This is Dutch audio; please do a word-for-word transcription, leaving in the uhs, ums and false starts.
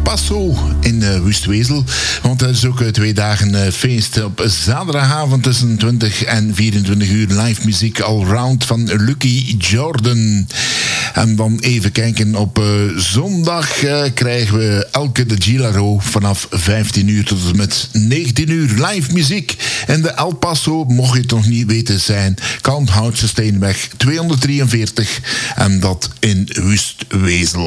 Paso in uh, Wustwezel. Want dat is ook uh, twee dagen uh, feest. Op zaterdagavond tussen twintig en vierentwintig uur live muziek allround van Lucky Jordan. En dan even kijken op uh, zondag uh, krijgen we Elke de Gilaro vanaf vijftien uur tot en met negentien uur live muziek. En de El Paso, mocht je het nog niet weten zijn, Kalmthoutse Steenweg tweehonderddrieënveertig en dat in Wustwezel.